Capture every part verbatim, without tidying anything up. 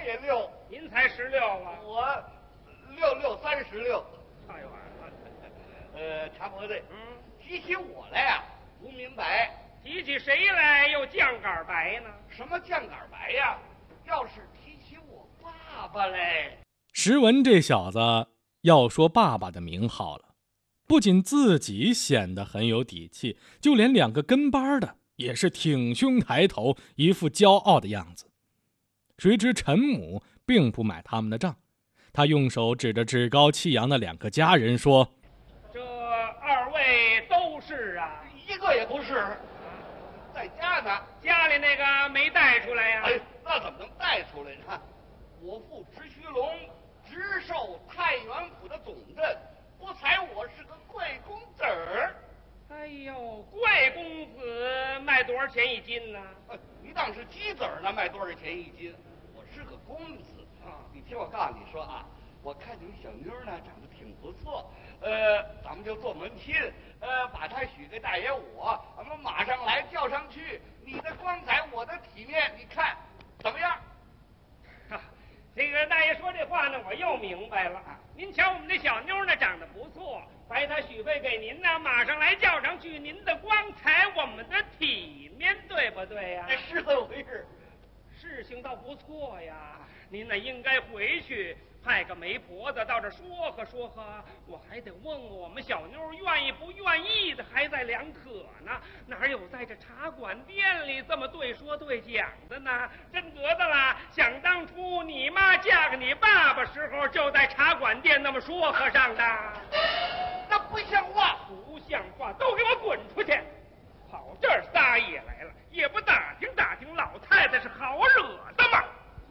也六。 您才十六啊？ 我六六三十六。 差一晚了。 呃，茶婆子， 嗯， 提起我来呀、啊，不明白。 提起谁来又酱杆白呢？ 什么酱杆白呀？要是提起我爸爸嘞。 石文这小子要说爸爸的名号了，不仅自己显得很有底气，就连两个跟班的也是挺胸抬头，一副骄傲的样子。谁知陈母并不买他们的账，他用手指着趾高气扬的两个家人说： 这二位都是啊？ 一个也不是，在家呢。 家里那个没带出来呀、啊？ 哎，那怎么能带出来呢？我父直须龙直授太原府的总镇，不才我是个贵公子儿。 哎呦，贵公子卖多少钱一斤呢？ 你当是鸡子儿呢，卖多少钱一斤？我是个公子啊！你听我告诉你说啊，我看你小妞呢长得挺不错，呃，咱们就做门亲，呃，把她许给大爷我，咱们马上来叫上去。你的光彩，我的体面，你看怎么样？ 啊，这个大爷说这话呢，我又明白了。您瞧我们这小妞呢，长得不错，白她许配给您呢，马上来叫上去。您的光彩，我们的体面，对不对呀？ 是这么回事。 事情倒不错呀，您呢应该回去派个媒婆子到这说和说和，我还得问问我们小妞愿意不愿意的，还在两可呢。哪有在这茶馆店里这么对说对讲的呢？真得的啦！想当初你妈嫁给你爸爸时候，就在茶馆店那么说和上的。 那不像话， 不像话，都给我滚出去！跑这儿撒野来了，也不打听打听老太太是好惹的吗？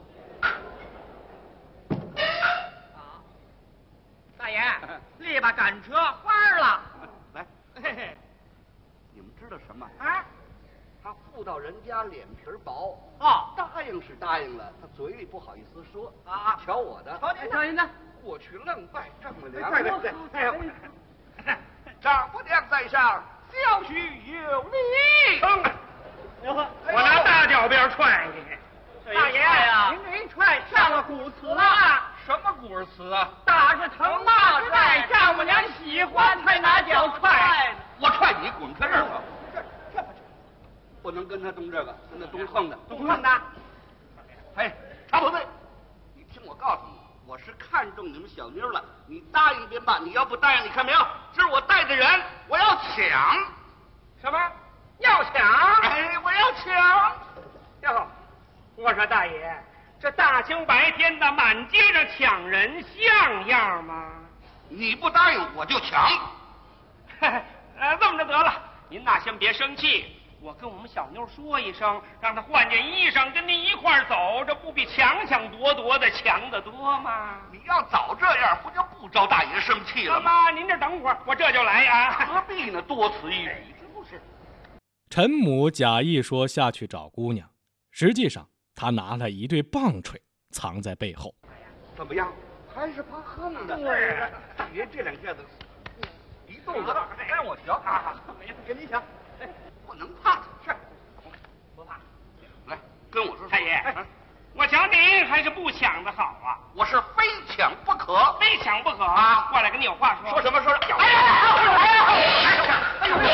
啊，大爷，力把赶车翻了。 来， 嘿嘿， 你们知道什么啊？ 他妇道人家脸皮薄哦， 答应是答应了，他嘴里不好意思说啊。 瞧我的， 瞧您，瞧您的， 过去愣拜丈母娘。 对对对，哎呦， 丈母娘在上，小婿有礼。 我拿大脚鞭踹你！ 大爷呀，您这一踹上了古词了。 什么古词啊？ 打是疼，骂是爱，丈母娘喜欢才拿脚踹。 我踹你，滚开这儿吧！这这不不能跟他动这个，跟他动横的， 动横的。 哎，茶婆子，你听我告诉你，我是看中你们小妞了，你答应便罢，你要不答应，你看没有？这是我带着人，我要抢。 什么？要抢？ 哎，我要抢！ 哟，我说大爷，这大清白天的满街上抢人，像样吗？ 你不答应，我就抢。 呃，这么着得了，您呐先别生气，我跟我们小妞说一声，让她换件衣裳，跟您一块儿走，这不比抢抢夺夺的强得多吗？ 你要早这样，不就不招大爷生气了吗？ 妈，您这等会儿，我这就来啊！ 何必呢？多此一举，是不是？ 陈母假意说下去找姑娘，实际上他拿了一对棒槌藏在背后。 怎么样？还是怕横的。 对呀， 爷这两下子一动作让我瞧啊！ 跟你抢， 哎，不能怕。 是，不怕。 来，跟我说。 太爷，我瞧您还是不抢的好啊！ 我是非抢不可， 非抢不可啊！过来跟你有话说。 说什么说什么。 哎呀，哎呀，哎呀，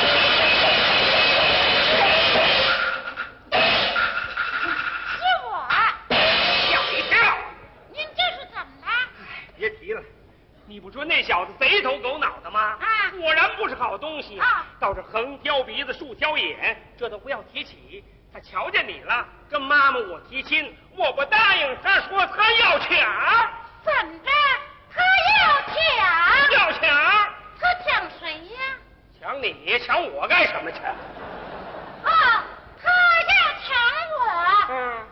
是我。 吓一跳！ 您这是怎么了？ 别提了，你不说那小子贼头狗脑的吗？ 啊， 果然不是好东西啊！ 倒是横挑鼻子竖挑眼，这都不要提起。他瞧见你了，跟妈妈我提亲，我不答应，他说他要抢。 怎么着？他要抢？ 要抢？ 他抢谁呀？ 抢你？抢我干什么去？ 哦，他要抢我。 嗯。